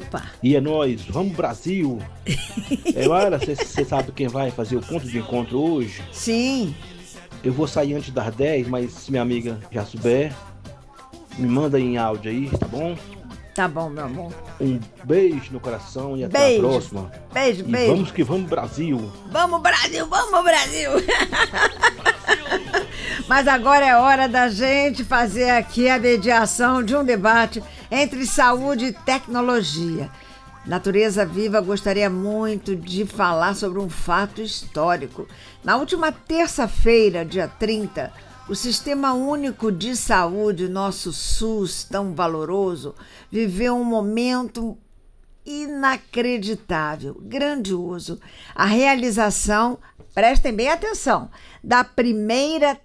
Opa! E é nóis, vamos Brasil! Lara, você sabe quem vai fazer o ponto de encontro hoje? Sim. Eu vou sair antes das 10, mas se minha amiga já souber, me manda em áudio aí, tá bom? Tá bom, meu amor. Um beijo no coração e até a próxima. Beijo, e beijo. Vamos que vamos, Brasil. Vamos, Brasil, vamos, Brasil. Mas agora é hora da gente fazer aqui a mediação de um debate entre saúde e tecnologia. Natureza Viva gostaria muito de falar sobre um fato histórico. Na última terça-feira, dia 30, o Sistema Único de Saúde, nosso SUS tão valoroso, viveu um momento inacreditável, grandioso. A realização, prestem bem atenção, da primeira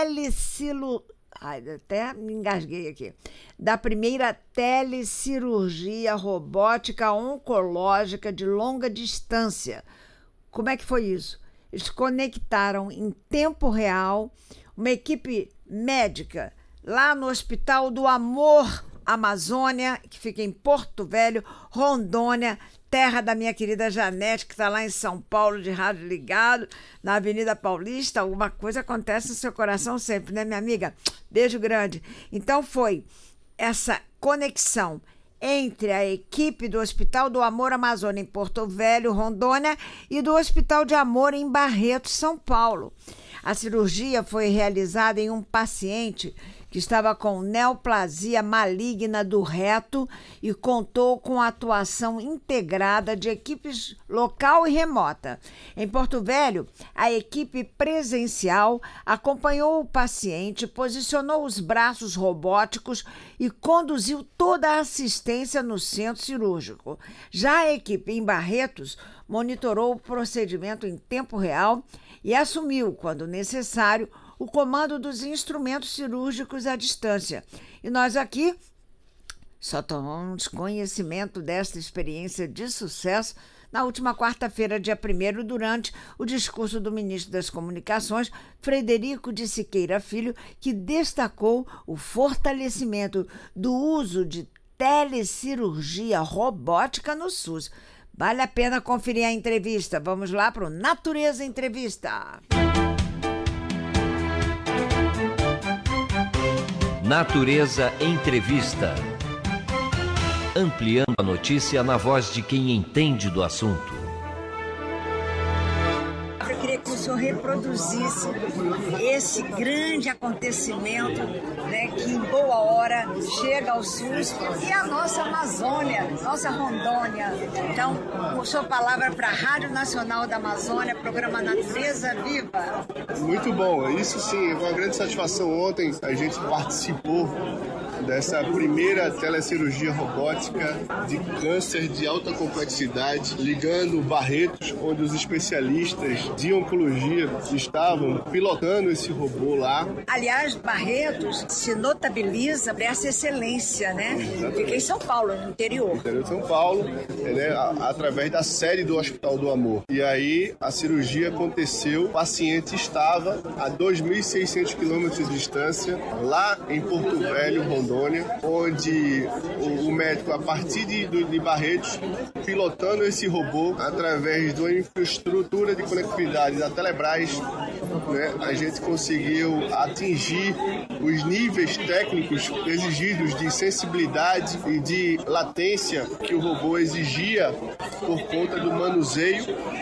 até me engasguei aqui. Da primeira telecirurgia robótica oncológica de longa distância. Como é que foi isso? Eles conectaram em tempo real uma equipe médica lá no Hospital do Amor Amazônia, que fica em Porto Velho, Rondônia, terra da minha querida Janete, que está lá em São Paulo, de rádio ligado, na Avenida Paulista. Alguma coisa acontece no seu coração sempre, né, minha amiga? Beijo grande. Então foi essa conexão entre a equipe do Hospital do Amor Amazônia, em Porto Velho, Rondônia, e do Hospital de Amor, em Barretos, São Paulo. A cirurgia foi realizada em um paciente que estava com neoplasia maligna do reto e contou com a atuação integrada de equipes local e remota. Em Porto Velho, a equipe presencial acompanhou o paciente, posicionou os braços robóticos e conduziu toda a assistência no centro cirúrgico. Já a equipe em Barretos monitorou o procedimento em tempo real e assumiu, quando necessário, o comando dos instrumentos cirúrgicos à distância. E nós aqui só tomamos conhecimento desta experiência de sucesso na última quarta-feira, dia 1º, durante o discurso do ministro das Comunicações, Frederico de Siqueira Filho, que destacou o fortalecimento do uso de telecirurgia robótica no SUS. Vale a pena conferir a entrevista. Vamos lá para o Natureza Entrevista. Natureza Entrevista. Ampliando a notícia na voz de quem entende do assunto. Eu queria que o senhor reproduzisse esse grande acontecimento, né, que em boa hora chega ao SUS e a nossa Amazônia, nossa Rondônia. Então, a sua palavra para a Rádio Nacional da Amazônia, programa Natureza Viva. Muito bom, isso sim, é uma grande satisfação. Ontem a gente participou dessa primeira telecirurgia robótica de câncer de alta complexidade, ligando Barretos, onde os especialistas de oncologia estavam pilotando esse robô lá. Aliás, Barretos se notabiliza por essa excelência, né? Fica em São Paulo, no interior. No interior de São Paulo, né, através da sede do Hospital do Amor. E aí a cirurgia aconteceu, o paciente estava a 2.600 quilômetros de distância, lá em Porto Velho, Rondônia, onde o médico, a partir de Barretos, pilotando esse robô através de uma infraestrutura de conectividade da Telebrás, né, a gente conseguiu atingir os níveis técnicos exigidos de sensibilidade e de latência que o robô exigia por conta do manuseio.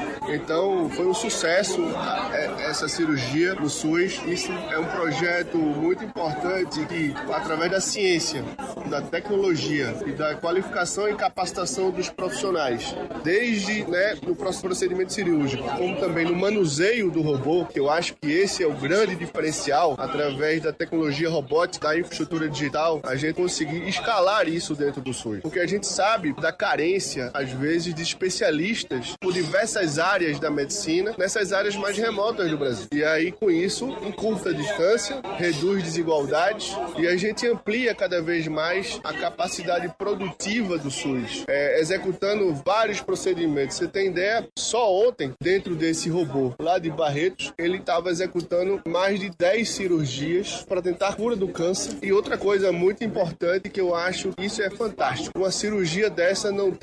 Então, foi um sucesso essa cirurgia no SUS. Isso é um projeto muito importante que, através da ciência, da tecnologia e da qualificação e capacitação dos profissionais, desde no procedimento cirúrgico, como também no manuseio do robô, que eu acho que esse é o grande diferencial, através da tecnologia robótica, da infraestrutura digital, a gente conseguir escalar isso dentro do SUS. Porque a gente sabe da carência, às vezes, de especialistas por diversas áreas da medicina, nessas áreas mais remotas do Brasil. E aí, com isso, encurta a distância, reduz desigualdades e a gente amplia cada vez mais a capacidade produtiva do SUS, executando vários procedimentos. Você tem ideia? Só ontem, dentro desse robô lá de Barretos, ele estava executando mais de 10 cirurgias para tentar a cura do câncer. E outra coisa muito importante que eu acho que isso é fantástico, uma cirurgia dessa não